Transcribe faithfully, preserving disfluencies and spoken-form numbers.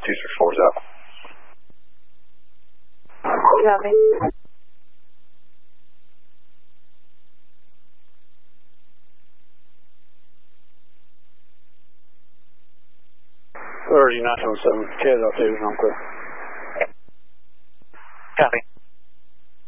two six four is out. Copy. Thirty nine seven seven. K is updated. I'm clear. Copy.